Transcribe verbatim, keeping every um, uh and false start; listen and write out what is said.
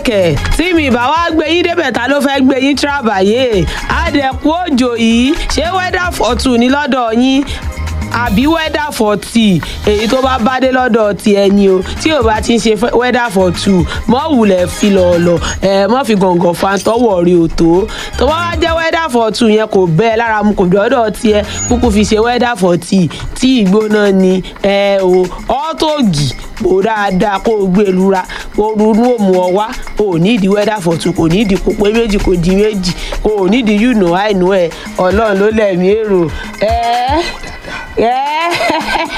kẹ̀ tí mi bá wá gbé yín débẹ̀ ta ló fẹ́ gbé yín tírábàyè àdẹ̀kù òjò yìí ṣé weather for two ní lọ́dọ̀ yín àbí weather for tea èyí tó bá bá dé lọ́dọ̀ ti ẹni o tí ò bá ti ń ṣe weather for two mọ́ wulẹ̀ fi lọ̀ọ̀lọ̀ ẹ̀ mọ́ fi gàngàn fa tọ́wọ́ rí o tó tó bá wá jẹ́ weather for two yẹn kò bẹ́ẹ̀ lára mu kò dọ́dọ̀ tiẹ̀ kúkú fi ṣe weather for tea tí ìgbóná ni ẹ o ọ́tògì bò dáadáa kó o gbé lura kó o runú òmù ọwá kó o nídìí weather for two kò nídìí kó pé méjì kò di méjì kó o nídìí you know I know ẹ ọlọ́run ló lẹ̀mí èrò ẹ ẹ.